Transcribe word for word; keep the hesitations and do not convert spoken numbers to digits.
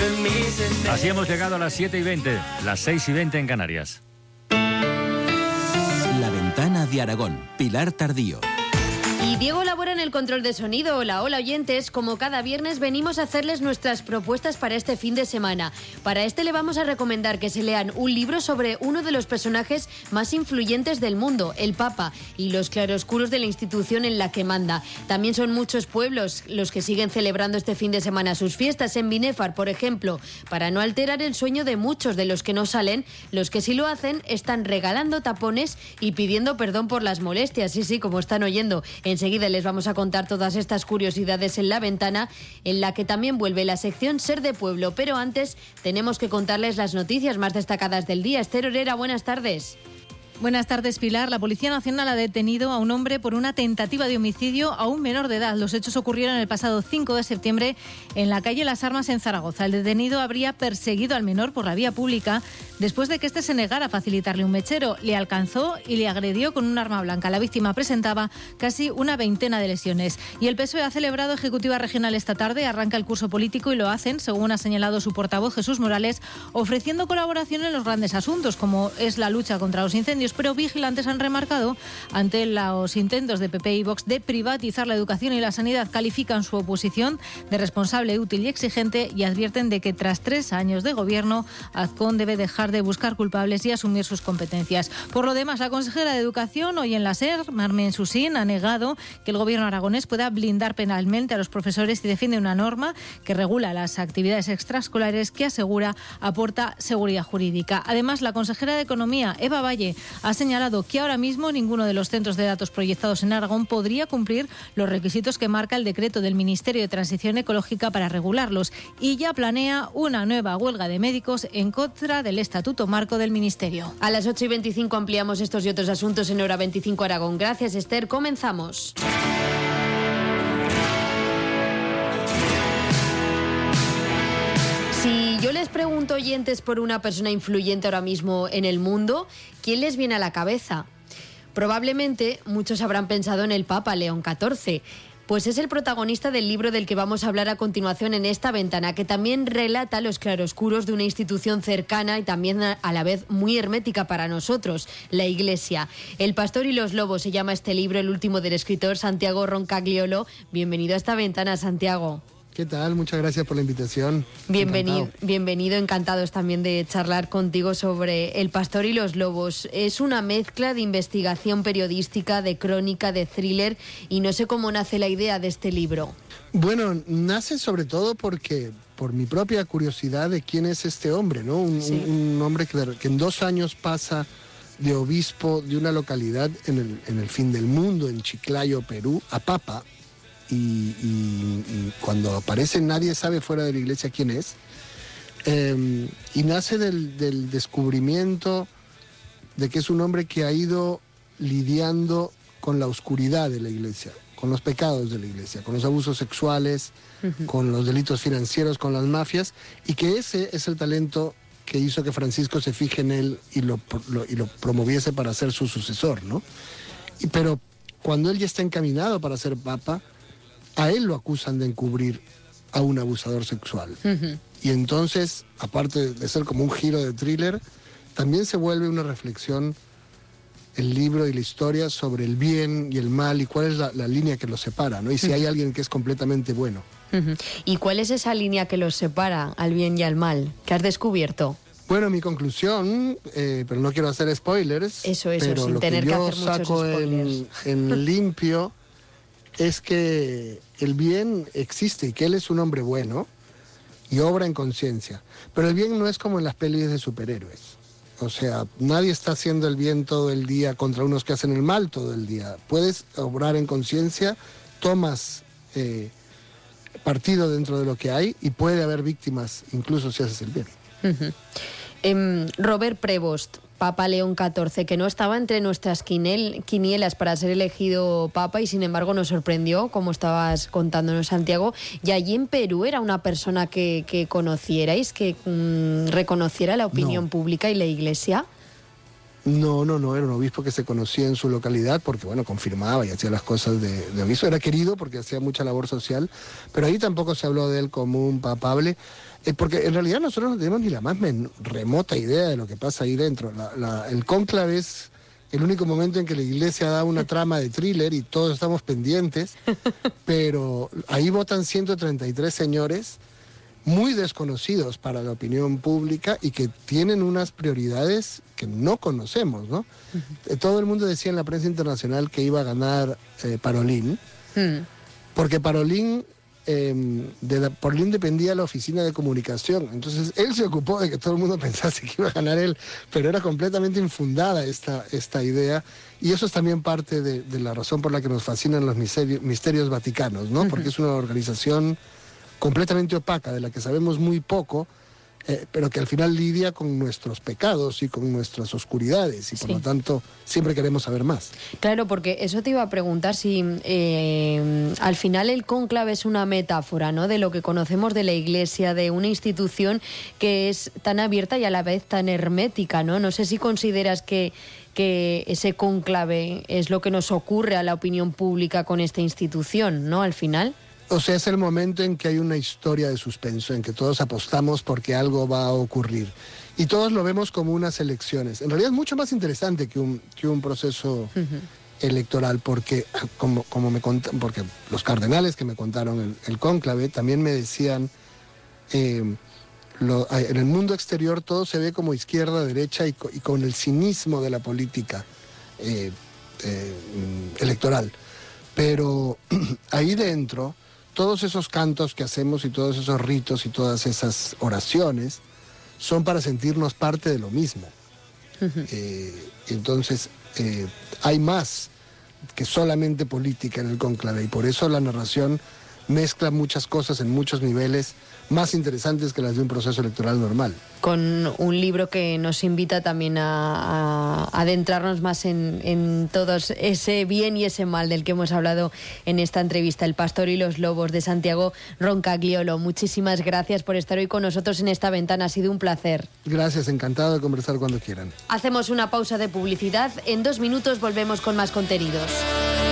Así hemos llegado a las siete y veinte, las seis y veinte en Canarias. La Ventana de Aragón, Pilar Tardío. Y Diego labora en el control de sonido. Hola, hola oyentes, como cada viernes venimos a hacerles nuestras propuestas para este fin de semana. Para este le vamos a recomendar que se lean un libro sobre uno de los personajes más influyentes del mundo, el Papa, y los claroscuros de la institución en la que manda. También son muchos pueblos los que siguen celebrando este fin de semana sus fiestas. En Binéfar, por ejemplo, para no alterar el sueño de muchos de los que no salen, los que sí lo hacen están regalando tapones y pidiendo perdón por las molestias. Sí, sí, como están oyendo. Enseguida les vamos a contar todas estas curiosidades en La Ventana, en la que también vuelve la sección Ser de Pueblo. Pero antes tenemos que contarles las noticias más destacadas del día. Esther Orera, buenas tardes. Buenas tardes, Pilar. La Policía Nacional ha detenido a un hombre por una tentativa de homicidio a un menor de edad. Los hechos ocurrieron el pasado cinco de septiembre en la calle Las Armas en Zaragoza. El detenido habría perseguido al menor por la vía pública después de que éste se negara a facilitarle un mechero. Le alcanzó y le agredió con un arma blanca. La víctima presentaba casi una veintena de lesiones. Y el P S O E ha celebrado ejecutiva regional esta tarde. Arranca el curso político y lo hacen, según ha señalado su portavoz Jesús Morales, ofreciendo colaboración en los grandes asuntos, como es la lucha contra los incendios. Pero vigilantes han remarcado, ante los intentos de P P y Vox de privatizar la educación y la sanidad, califican su oposición de responsable, útil y exigente y advierten de que tras tres años de gobierno, Azcón debe dejar de buscar culpables y asumir sus competencias. Por lo demás, la consejera de Educación, hoy en la SER, Marmen Susín, ha negado que el gobierno aragonés pueda blindar penalmente a los profesores y defiende una norma que regula las actividades extraescolares que asegura aporta seguridad jurídica. Además, la consejera de Economía, Eva Valle, ha señalado que ahora mismo ninguno de los centros de datos proyectados en Aragón podría cumplir los requisitos que marca el decreto del Ministerio de Transición Ecológica para regularlos y ya planea una nueva huelga de médicos en contra del Estatuto Marco del Ministerio. A las ocho y veinticinco ampliamos estos y otros asuntos en Hora veinticinco Aragón. Gracias, Esther. Comenzamos. Si yo les pregunto, oyentes, por una persona influyente ahora mismo en el mundo, ¿quién les viene a la cabeza? Probablemente muchos habrán pensado en el Papa León catorce, pues es el protagonista del libro del que vamos a hablar a continuación en esta ventana, que también relata los claroscuros de una institución cercana y también a la vez muy hermética para nosotros, la Iglesia. El pastor y los lobos se llama este libro, el último del escritor Santiago Roncagliolo. Bienvenido a esta ventana, Santiago. ¿Qué tal? Muchas gracias por la invitación. Bienvenido, encantado. bienvenido, encantados también de charlar contigo sobre El pastor y los lobos. Es una mezcla de investigación periodística, de crónica, de thriller, y no sé cómo nace la idea de este libro. Bueno, nace sobre todo porque por mi propia curiosidad de quién es este hombre, ¿no? Un, sí. un, un hombre que, que en dos años pasa de obispo de una localidad en el, en el fin del mundo, en Chiclayo, Perú, a papa. Y, y, y cuando aparece nadie sabe fuera de la iglesia quién es, eh, y nace del, del descubrimiento de que es un hombre que ha ido lidiando con la oscuridad de la iglesia, con los pecados de la iglesia, con los abusos sexuales, uh-huh. con los delitos financieros, con las mafias, y que ese es el talento que hizo que Francisco se fije en él y lo, lo, y lo promoviese para ser su sucesor, ¿no? Y, pero cuando él ya está encaminado para ser papa, a él lo acusan de encubrir a un abusador sexual. Uh-huh. Y entonces, aparte de ser como un giro de thriller, también se vuelve una reflexión el libro y la historia sobre el bien y el mal y cuál es la, la línea que los separa, ¿no? Y si uh-huh. hay alguien que es completamente bueno. Uh-huh. ¿Y cuál es esa línea que los separa al bien y al mal? ¿Qué has descubierto? Bueno, mi conclusión, eh, pero no quiero hacer spoilers, eso, eso, pero sin lo tener que yo que hacer muchos saco en, en limpio es que el bien existe y que él es un hombre bueno y obra en conciencia. Pero el bien no es como en las pelis de superhéroes. O sea, nadie está haciendo el bien todo el día contra unos que hacen el mal todo el día. Puedes obrar en conciencia, tomas eh, partido dentro de lo que hay y puede haber víctimas incluso si haces el bien. Uh-huh. Eh, Robert Prevost, Papa León catorce, que no estaba entre nuestras quinel, quinielas para ser elegido papa y sin embargo nos sorprendió, como estabas contándonos, Santiago. Y allí en Perú era una persona que, que conocierais, que mmm, reconociera la opinión no. pública y la iglesia. No, no, no, era un obispo que se conocía en su localidad porque, bueno, confirmaba y hacía las cosas de, de obispo. Era querido porque hacía mucha labor social, pero ahí tampoco se habló de él como un papable, eh, porque en realidad nosotros no tenemos ni la más men- remota idea de lo que pasa ahí dentro. La, la, el cónclave es el único momento en que la iglesia da una trama de thriller y todos estamos pendientes, pero ahí votan ciento treinta y tres señores muy desconocidos para la opinión pública y que tienen unas prioridades que no conocemos, ¿no? Uh-huh. Todo el mundo decía en la prensa internacional que iba a ganar eh, Parolín, uh-huh. porque Parolín, eh, de la, Parolín dependía de la oficina de comunicación, entonces él se ocupó de que todo el mundo pensase que iba a ganar él, pero era completamente infundada esta, esta idea, y eso es también parte de, de la razón por la que nos fascinan los misterios, misterios vaticanos, ¿no? Uh-huh. Porque es una organización completamente opaca, de la que sabemos muy poco, eh, pero que al final lidia con nuestros pecados y con nuestras oscuridades, y por sí. lo tanto siempre queremos saber más. Claro, porque eso te iba a preguntar si eh, al final el cónclave es una metáfora, ¿no?, de lo que conocemos de la Iglesia, de una institución que es tan abierta y a la vez tan hermética, ¿no? No sé si consideras que, que ese cónclave es lo que nos ocurre a la opinión pública con esta institución, ¿no?, al final. O sea, es el momento en que hay una historia de suspenso, en que todos apostamos porque algo va a ocurrir. Y todos lo vemos como unas elecciones. En realidad es mucho más interesante que un, que un proceso uh-huh. electoral, porque, como, como me cont- porque los cardenales que me contaron el, el cónclave también me decían, eh, lo, en el mundo exterior todo se ve como izquierda, derecha y, co- y con el cinismo de la política eh, eh, electoral. Pero ahí dentro, todos esos cantos que hacemos y todos esos ritos y todas esas oraciones son para sentirnos parte de lo mismo. Uh-huh. Eh, entonces, eh, hay más que solamente política en el cónclave, y por eso la narración mezcla muchas cosas en muchos niveles más interesantes que las de un proceso electoral normal. Con un libro que nos invita también a, a adentrarnos más en, en todo ese bien y ese mal del que hemos hablado en esta entrevista. El pastor y los lobos, de Santiago Roncagliolo. Muchísimas gracias por estar hoy con nosotros en esta ventana. Ha sido un placer. Gracias, encantado de conversar cuando quieran. Hacemos una pausa de publicidad. En dos minutos volvemos con más contenidos.